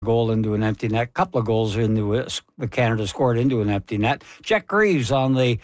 goal into an empty net. Couple of goals into the Canada scored into an empty net. Jack Greaves on the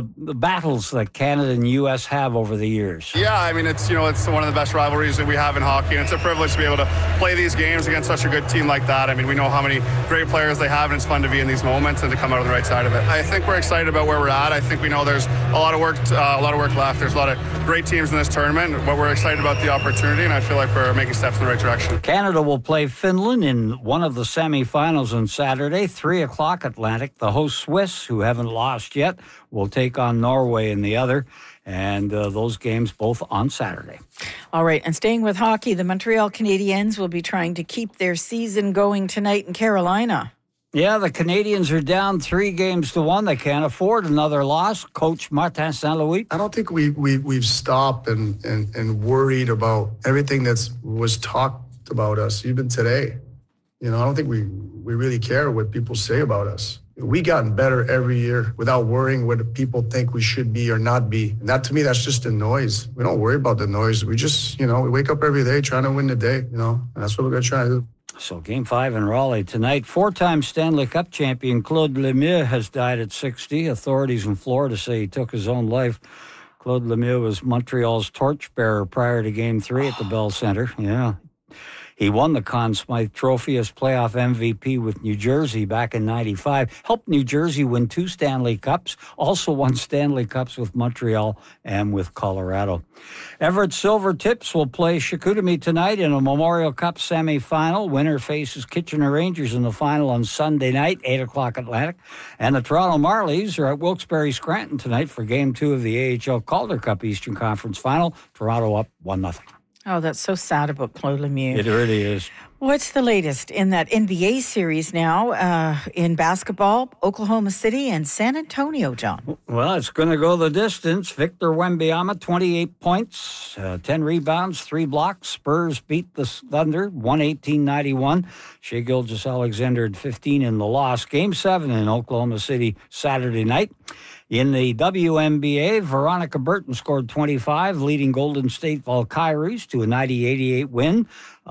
battles that Canada and U.S. have over the years. Yeah, I mean, it's one of the best rivalries that we have in hockey, and it's a privilege to be able to play these games against such a good team like that. I mean, we know how many great players they have, and it's fun to be in these moments and to come out on the right side of it. I think we're excited about where we're at. I think we know there's a lot of work left. There's a lot of great teams in this tournament, but we're excited about the opportunity, and I feel like we're making steps in the right direction. Canada will play Finland in one of the semifinals on Saturday, 3 o'clock Atlantic. The host Swiss, who haven't lost yet, will take on Norway in the other, and those games both on Saturday. All right, and staying with hockey, the Montreal Canadiens will be trying to keep their season going tonight in Carolina. Yeah, the Canadians are down 3-1. They can't afford another loss. Coach Martin Saint-Louis. I don't think we've stopped and worried about everything that was talked about us, even today. I don't think we really care what people say about us. We gotten better every year without worrying what people think we should be or not be. And that, to me, that's just the noise. We don't worry about the noise. We just, we wake up every day trying to win the day, and that's what we're going to try to do. So Game 5 in Raleigh tonight. 4-time Stanley Cup champion Claude Lemieux has died at 60. Authorities in Florida say he took his own life. Claude Lemieux was Montreal's torchbearer prior to Game 3 at the Bell Center. Yeah. He won the Conn Smythe Trophy as playoff MVP with New Jersey back in 95. Helped New Jersey win 2 Stanley Cups. Also won Stanley Cups with Montreal and with Colorado. Everett Silvertips will play Chicoutimi tonight in a Memorial Cup semifinal. Winner faces Kitchener Rangers in the final on Sunday night, 8 o'clock Atlantic. And the Toronto Marlies are at Wilkes-Barre Scranton tonight for Game 2 of the AHL Calder Cup Eastern Conference Final. Toronto up 1-0. Oh, that's so sad about Claude Lemieux. It really is. What's the latest in that NBA series now in basketball? Oklahoma City and San Antonio, John. Well, it's going to go the distance. Victor Wembanyama, 28 points, 10 rebounds, 3 blocks. Spurs beat the Thunder, 118-91. Shai Gilgeous-Alexander had 15 in the loss. Game 7 in Oklahoma City Saturday night. In the WNBA, Veronica Burton scored 25, leading Golden State Valkyries to a 90-88 win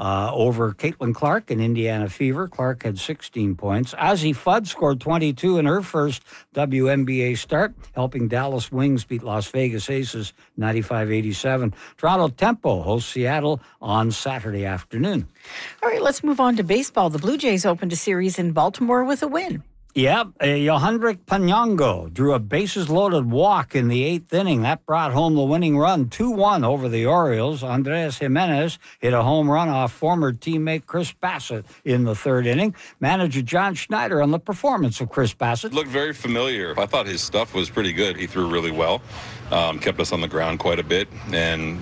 over Caitlin Clark and Indiana Fever. Clark had 16 points. Ozzie Fudd scored 22 in her first WNBA start, helping Dallas Wings beat Las Vegas Aces 95-87. Toronto Tempo hosts Seattle on Saturday afternoon. All right, let's move on to baseball. The Blue Jays opened a series in Baltimore with a win. Yeah, Yohandrik Panyango drew a bases-loaded walk in the 8th inning. That brought home the winning run, 2-1 over the Orioles. Andres Jimenez hit a home run off former teammate Chris Bassett in the 3rd inning. Manager John Schneider on the performance of Chris Bassett. Looked very familiar. I thought his stuff was pretty good. He threw really well, kept us on the ground quite a bit, and,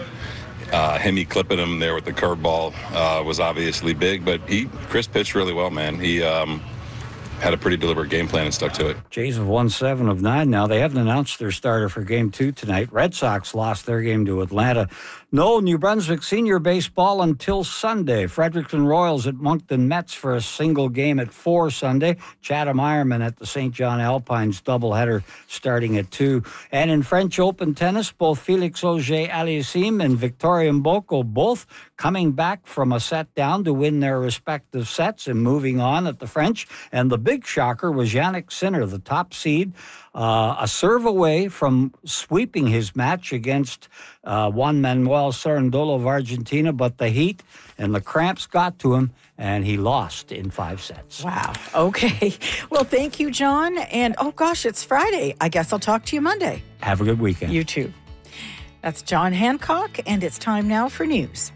him clipping him there with the curveball was obviously big, but Chris pitched really well, man. He had a pretty deliberate game plan and stuck to it. Jays have won 7 of 9 now. They haven't announced their starter for Game 2 tonight. Red Sox lost their game to Atlanta. No New Brunswick senior baseball until Sunday. Fredericton Royals at Moncton Mets for a single game at 4 Sunday. Chatham Ironman at the St. John Alpines doubleheader starting at 2. And in French Open tennis, both Felix Auger-Aliassime and Victoria Mboko both coming back from a set down to win their respective sets and moving on at the French. And the big shocker was Yannick Sinner, the top seed, a serve away from sweeping his match against Juan Manuel Cerundolo of Argentina, but the heat and the cramps got to him, and he lost in 5 sets. Wow. Okay. Well, thank you, John. And, oh, gosh, it's Friday. I guess I'll talk to you Monday. Have a good weekend. You too. That's John Hancock, and it's time now for news.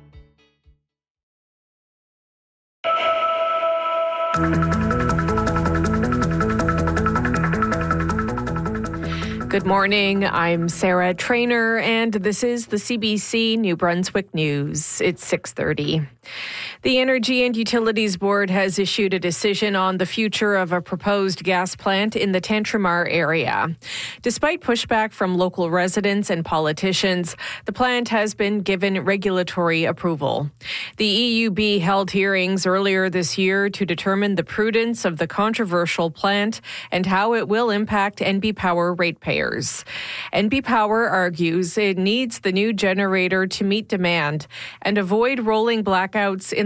Good morning. I'm Sarah Trainer, and this is the CBC New Brunswick News. It's 6:30. The Energy and Utilities Board has issued a decision on the future of a proposed gas plant in the Tantramar area. Despite pushback from local residents and politicians, the plant has been given regulatory approval. The EUB held hearings earlier this year to determine the prudence of the controversial plant and how it will impact NB Power ratepayers. NB Power argues it needs the new generator to meet demand and avoid rolling blackouts in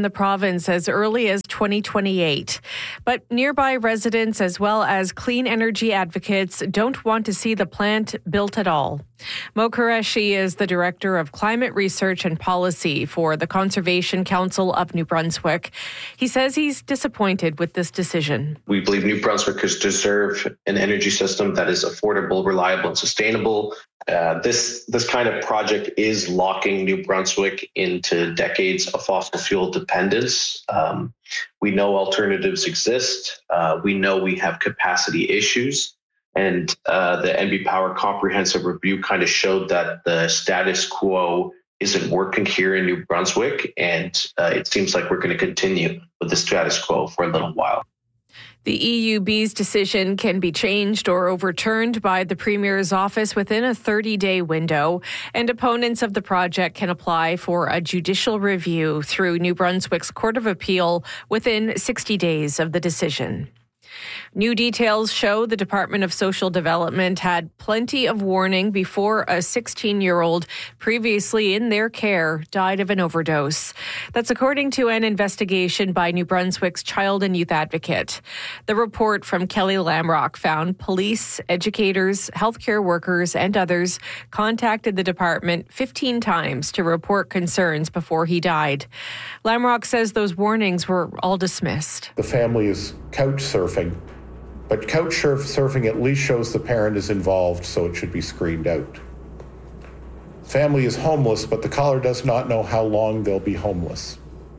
in the province as early as 2028. But nearby residents as well as clean energy advocates don't want to see the plant built at all. Mo Qureshi is the Director of Climate Research and Policy for the Conservation Council of New Brunswick. He says he's disappointed with this decision. We believe New Brunswickers deserve an energy system that is affordable, reliable, and sustainable. This kind of project is locking New Brunswick into decades of fossil fuel dependence. We know alternatives exist. We know we have capacity issues. And the NB Power Comprehensive Review kind of showed that the status quo isn't working here in New Brunswick. And it seems like we're going to continue with the status quo for a little while. The EUB's decision can be changed or overturned by the Premier's office within a 30-day window, and opponents of the project can apply for a judicial review through New Brunswick's Court of Appeal within 60 days of the decision. New details show the Department of Social Development had plenty of warning before a 16-year-old previously in their care died of an overdose. That's according to an investigation by New Brunswick's Child and Youth Advocate. The report from Kelly Lamrock found police, educators, healthcare workers, and others contacted the department 15 times to report concerns before he died. Lamrock says those warnings were all dismissed. The family is couch surfing. But couch surfing at least shows the parent is involved, so it should be screened out. Family is homeless, but the caller does not know how long they'll be homeless.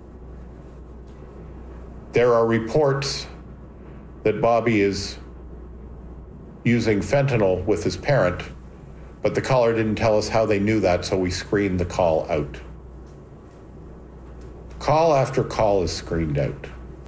There are reports that Bobby is using fentanyl with his parent, but the caller didn't tell us how they knew that, so we screened the call out. Call after call is screened out.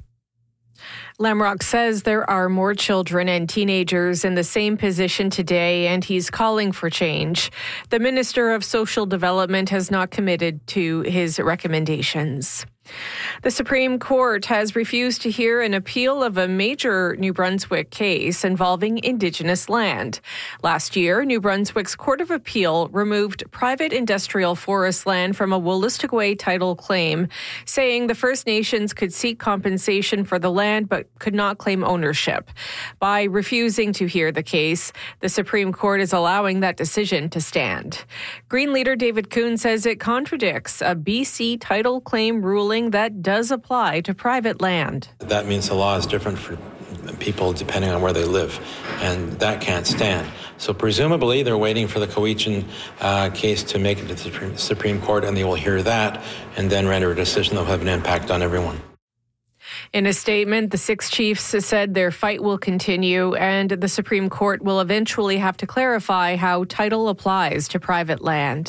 Lamrock says there are more children and teenagers in the same position today, and he's calling for change. The Minister of Social Development has not committed to his recommendations. The Supreme Court has refused to hear an appeal of a major New Brunswick case involving Indigenous land. Last year, New Brunswick's Court of Appeal removed private industrial forest land from a Wolastoqey title claim, saying the First Nations could seek compensation for the land but could not claim ownership. By refusing to hear the case, the Supreme Court is allowing that decision to stand. Green leader David Coon says it contradicts a BC title claim ruling that does apply to private land. That means the law is different for people depending on where they live, and that can't stand. So presumably they're waiting for the Cowichan case to make it to the Supreme Court, and they will hear that and then render a decision that will have an impact on everyone. In a statement, the six chiefs said their fight will continue, and the Supreme Court will eventually have to clarify how title applies to private land.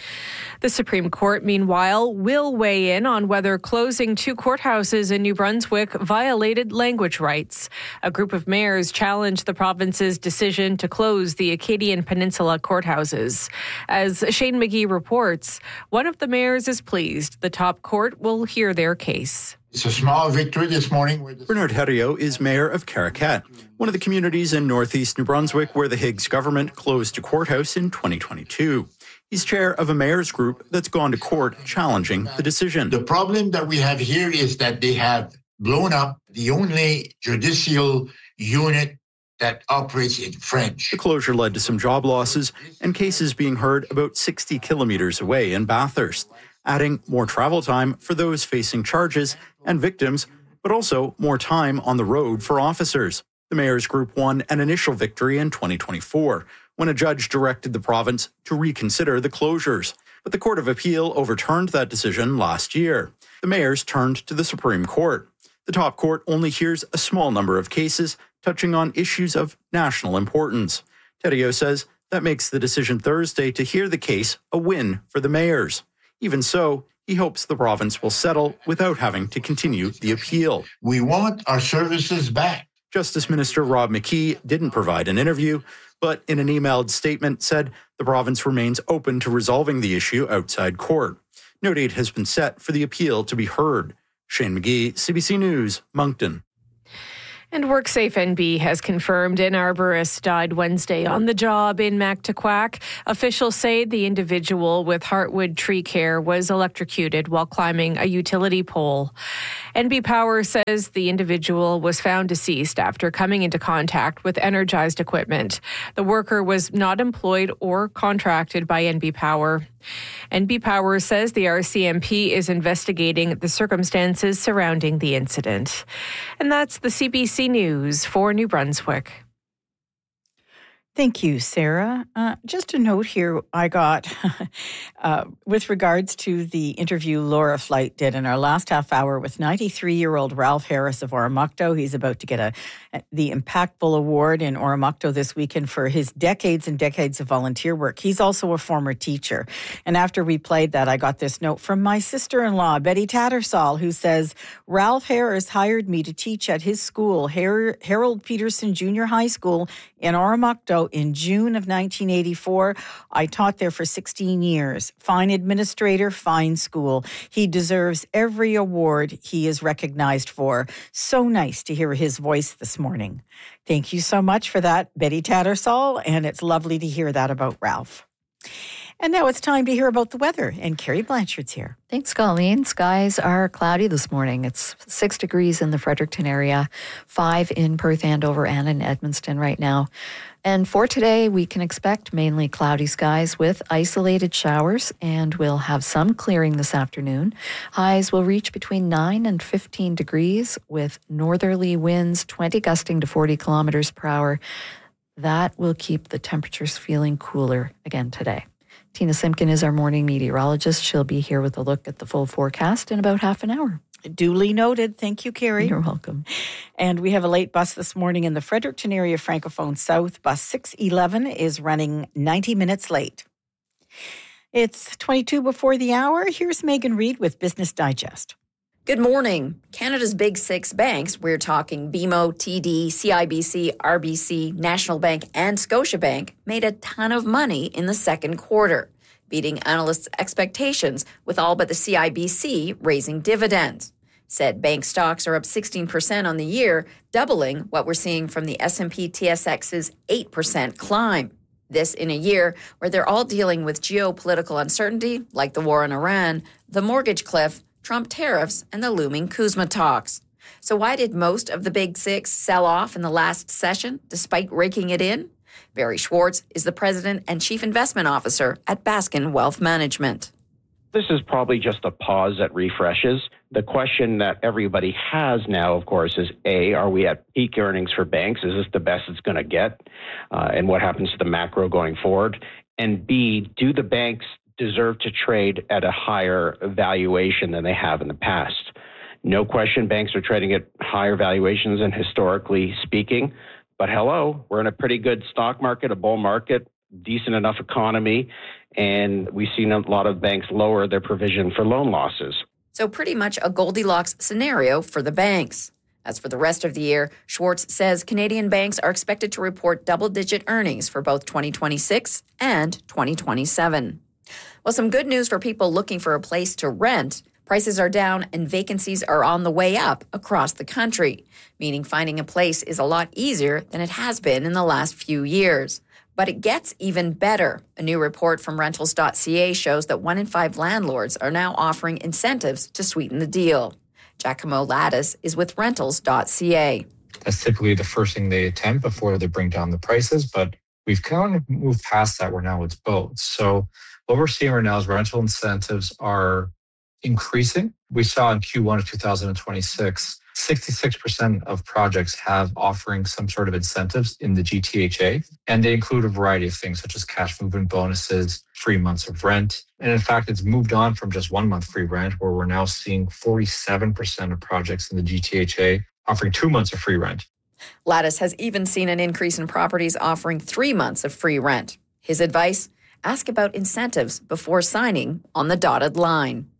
The Supreme Court, meanwhile, will weigh in on whether closing two courthouses in New Brunswick violated language rights. A group of mayors challenged the province's decision to close the Acadian Peninsula courthouses. As Shane McGee reports, one of the mayors is pleased the top court will hear their case. It's a small victory this morning. Bernard Herriot is mayor of Caracat, one of the communities in northeast New Brunswick where the Higgs government closed a courthouse in 2022. He's chair of a mayor's group that's gone to court challenging the decision. The problem that we have here is that they have blown up the only judicial unit that operates in French. The closure led to some job losses and cases being heard about 60 kilometers away in Bathurst, adding more travel time for those facing charges and victims, but also more time on the road for officers. The mayor's group won an initial victory in 2024 when a judge directed the province to reconsider the closures. But the Court of Appeal overturned that decision last year. The mayors turned to the Supreme Court. The top court only hears a small number of cases touching on issues of national importance. Herriot says that makes the decision Thursday to hear the case a win for the mayors. Even so, he hopes the province will settle without having to continue the appeal. We want our services back. Justice Minister Rob McKee didn't provide an interview, but in an emailed statement said the province remains open to resolving the issue outside court. No date has been set for the appeal to be heard. Shane McGee, CBC News, Moncton. And WorkSafe NB has confirmed an arborist died Wednesday on the job in Mactaquac. Officials say the individual with Heartwood Tree Care was electrocuted while climbing a utility pole. NB Power says the individual was found deceased after coming into contact with energized equipment. The worker was not employed or contracted by NB Power. NB Power says the RCMP is investigating the circumstances surrounding the incident. And that's the CBC News for New Brunswick. Thank you, Sarah. Just a note here I got with regards to the interview Laura Flight did in our last half hour with 93-year-old Ralph Harris of Oromocto. He's about to get the Impactful Award in Oromocto this weekend for his decades and decades of volunteer work. He's also a former teacher. And after we played that, I got this note from my sister-in-law, Betty Tattersall, who says, Ralph Harris hired me to teach at his school, Harold Peterson Junior High School in Oromocto in June of 1984. I taught there for 16 years. Fine administrator, fine school. He deserves every award he is recognized for. So nice to hear his voice this morning. Thank you so much for that, Betty Tattersall, and it's lovely to hear that about Ralph. And now it's time to hear about the weather, and Carrie Blanchard's here. Thanks, Colleen. Skies are cloudy this morning. It's 6 degrees in the Fredericton area, 5 in Perth, Andover, and in Edmundston right now. And for today, we can expect mainly cloudy skies with isolated showers, and we'll have some clearing this afternoon. Highs will reach between 9 and 15 degrees with northerly winds 20 gusting to 40 kilometers per hour. That will keep the temperatures feeling cooler again today. Tina Simpkin is our morning meteorologist. She'll be here with a look at the full forecast in about half an hour. Duly noted. Thank you, Carrie. You're welcome. And we have a late bus this morning in the Fredericton area, Francophone South. Bus 611 is running 90 minutes late. It's 22 before the hour. Here's Megan Reid with Business Digest. Good morning. Canada's big six banks, we're talking BMO, TD, CIBC, RBC, National Bank, and Scotiabank, made a ton of money in the second quarter, beating analysts' expectations with all but the CIBC raising dividends. Said bank stocks are up 16% on the year, doubling what we're seeing from the S&P TSX's 8% climb. This in a year where they're all dealing with geopolitical uncertainty, like the war in Iran, the mortgage cliff, Trump tariffs, and the looming CUSMA talks. So why did most of the big six sell off in the last session, despite raking it in? Barry Schwartz is the president and chief investment officer at Baskin Wealth Management. This is probably just a pause that refreshes. The question that everybody has now, of course, is A, are we at peak earnings for banks? Is this the best it's going to get? And what happens to the macro going forward? And B, do the banks deserve to trade at a higher valuation than they have in the past? No question, banks are trading at higher valuations than historically speaking. But hello, we're in a pretty good stock market, a bull market, decent enough economy, and we've seen a lot of banks lower their provision for loan losses. So pretty much a Goldilocks scenario for the banks. As for the rest of the year, Schwartz says Canadian banks are expected to report double-digit earnings for both 2026 and 2027. Well, some good news for people looking for a place to rent. Prices are down and vacancies are on the way up across the country, meaning finding a place is a lot easier than it has been in the last few years. But it gets even better. A new report from Rentals.ca shows that 1 in 5 landlords are now offering incentives to sweeten the deal. Giacomo Lattis is with Rentals.ca. That's typically the first thing they attempt before they bring down the prices, but we've kind of moved past that where now it's both. So what we're seeing right now is rental incentives are increasing. We saw in Q1 of 2026, 66% of projects have offering some sort of incentives in the GTHA, and they include a variety of things such as cash movement bonuses, 3 months of rent. And in fact, it's moved on from just 1 month free rent, where we're now seeing 47% of projects in the GTHA offering 2 months of free rent. Lattis has even seen an increase in properties offering 3 months of free rent. His advice? Ask about incentives before signing on the dotted line.